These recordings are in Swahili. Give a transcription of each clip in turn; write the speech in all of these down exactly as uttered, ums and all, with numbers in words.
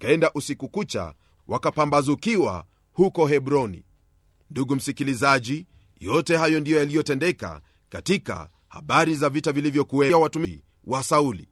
wakaenda usiku kucha, wakapambazukiwa huko Hebroni. Ndugu msikilizaji, yote hayo ndiyo yaliyotendeka katika habari za vita vilivyokuwa watumishi wa Sauli.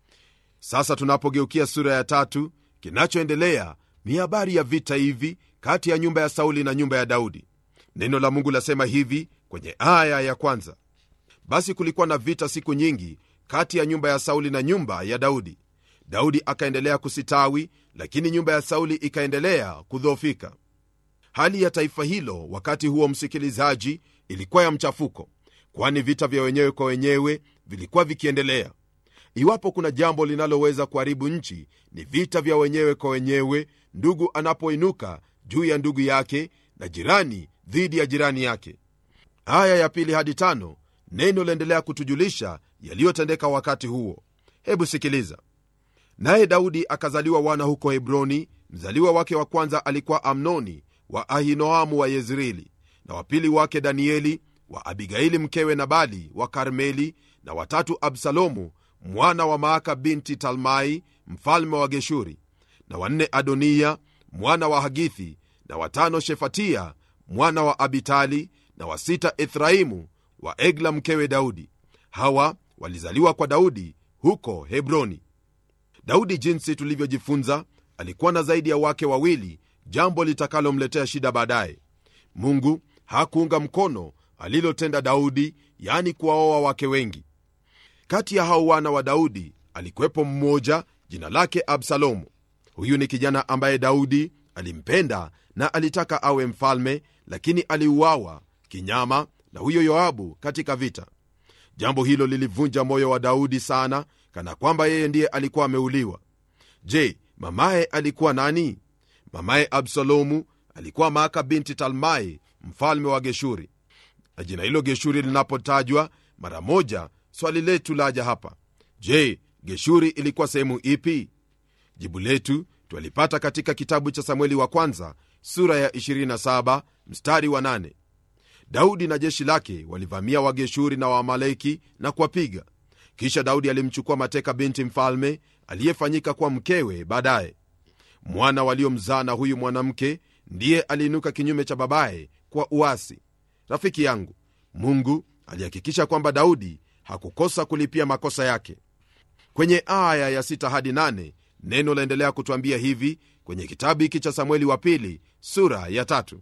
Sasa tunapogeukia sura ya tatu, kinachoendelea ni habari ya vita hivi kati ya nyumba ya Sauli na nyumba ya Daudi. Neno la Mungu lasema hivi kwenye aya ya kwanza: basi kulikuwa na vita siku nyingi kati ya nyumba ya Sauli na nyumba ya Daudi. Daudi akaendelea kusitawi, lakini nyumba ya Sauli ikaendelea kudhoofika. Hali ya taifa hilo wakati huo, msikilizaji, ilikuwa ya mchafuko, kwani vita vya wenyewe kwa wenyewe vilikuwa vikiendelea. Iwapo kuna jambo linaloweza kuharibu nchi, ni vita vya wenyewe kwa wenyewe, ndugu anapoinuka juu ya ndugu yake na jirani dhidi ya jirani yake. Aya ya pili hadi tano, neno laendelea kutujulisha yaliyotendeka wakati huo. Hebu sikiliza. Naye Daudi akazaliwa wana huko Hebroni. Mzaliwa wake wa kwanza alikuwa Amnoni wa Ahinoamu wa Yezreeli, na wapili wake Danieli wa Abigaili mkewe Nabali wa Karmeli, na watatu Absalomu mwana wa Maaka binti Talmai mfalme wa Geshuri, na wanne Adonia mwana wa Hagithi, na watano Shefatia mwana wa Abitali, na wasita Efraimu wa Egla mkewe Daudi. Hawa walizaliwa kwa Daudi huko Hebroni. Daudi, jinsi tulivyojifunza, alikuwa na zaidi ya wake wawili, jambo litakalomletea shida baadaye. Mungu hakuunga mkono alilotenda Daudi, yani kuwaoa wake wengi. Kati ya hao wana wa Daudi alikuwepo mmoja jina lake Absalomu. Huyu ni kijana ambaye Daudi alimpenda na alitaka awe mfalme, lakini aliuawa kinyama na huyo Yoabu katika vita. Jambo hilo lilivunja moyo wa Daudi sana, kana kwamba yeye ndiye alikuwa ameuliwa. Je, mamaye alikuwa nani? Mamaye Absalomu alikuwa Maaka binti Talmai mfalme wa Geshuri. Na jina hilo Geshuri linapotajwa mara moja, swali letu laja hapa: je, Geshuri ilikuwa sehemu ipi? Jibu letu twalipata katika kitabu cha Samueli wa kwanza sura ya ishirini na saba mstari wa nane. Daudi na jeshi lake walivamia Wageshuri na Waamaleki na kuwapiga. Kisha Daudi alimchukua mateka binti mfalme aliyefanyika kuwa mkewe baadaye. Mwana waliomzaa na huyu mwanamke ndiye aliinuka kinyume cha babaye kwa uasi. Rafiki yangu, Mungu alihakikisha kwamba Daudi hakukosa kulipia makosa yake. Kwenye aya ya sita hadi nane, neno laendelea kutuambia hivi kwenye kitabu hiki cha Samueli wa pili sura ya tatu: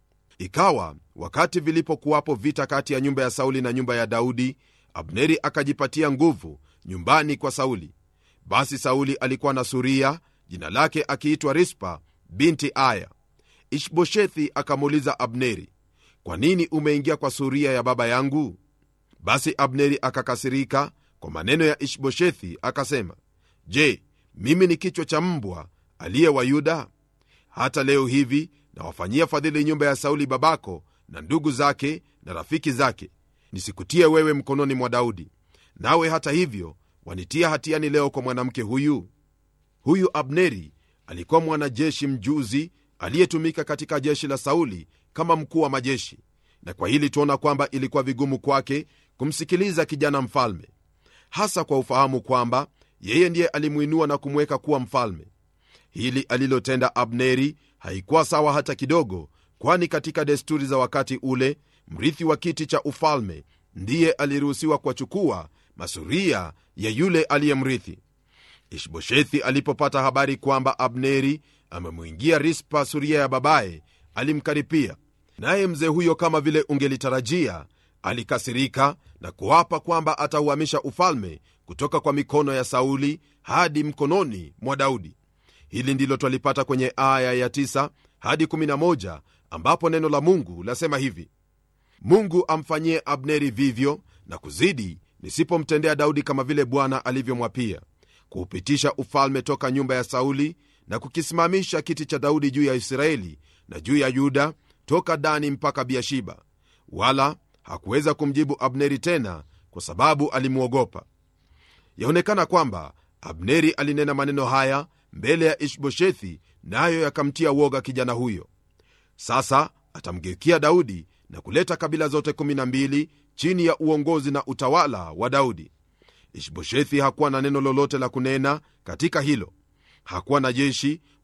ikawa wakati vilipokuwapo vita kati ya nyumba ya Sauli na nyumba ya Daudi, Abneri akajipatia nguvu nyumbani kwa Sauli. Basi Sauli alikuwa na suria jina lake akiitwa Rispa binti Aya. Ishboshethi akamuuliza Abneri, kwa nini umeingia kwa suria ya baba yangu? Basi Abneri akakasirika kwa maneno ya Ishboshethi, akasema, je, mimi ni kichwa cha mbwa aliye wa Yuda? Hata leo hivi nawafanyia fadhili nyumba ya Sauli babako na ndugu zake na rafiki zake, nisikutie wewe mkononi mwa Daudi. Nawe hata hivyo wanitia hatiani leo kwa mwanamke huyu. Huyu Abneri alikuwa mwanajeshi mjuzi aliyetumika katika jeshi la Sauli kama mkuu wa majeshi, na kwa hili tuona kwamba ilikuwa vigumu kwake kumsikiliza kijana mfalme, hasa kwa ufahamu kwamba yeye ndiye alimuinua na kumweka kuwa mfalme. Hili alilotenda Abneri haikuwa sawa hata kidogo, kwani katika desturi za wakati ule mrithi wa kiti cha ufalme ndiye aliruhusiwa kuwachukua masuria ya yule aliyemrithi. Ishboshethi alipopata habari kwamba Abneri amemwingia Rispa suria ya babaye, alimkaripia, naye mzee huyo kama vile ungelitarajia alikasirika na kuapa kwamba atauhamisha ufalme kutoka kwa mikono ya Sauli hadi mkononi mwa Daudi. Hili ndilo twalipata kwenye aya ya tisa hadi kumi na moja, ambapo neno la Mungu lasema hivi: Mungu amfanyie Abneri vivyo na kuzidi, nisipomtendea Daudi kama vile Bwana alivyomwapia, kuupitisha ufalme toka nyumba ya Sauli na kukisimamisha kiti cha Daudi juu ya Israeli na juu ya Yuda, toka Dani mpaka Beersheba. Wala hakuweza kumjibu Abneri tena, kwa sababu alimwogopa. Yaonekana kwamba Abneri alinena maneno haya mbele ya Ishboshethi, nayo yakamtia woga kijana huyo. Sasa atamgeukia Daudi na kuleta kabila zote kumi na mbili chini ya uongozi na utawala wa Daudi. Ishboshethi hakuwa na neno lolote la kunena katika hilo. Hakuwa na jeshi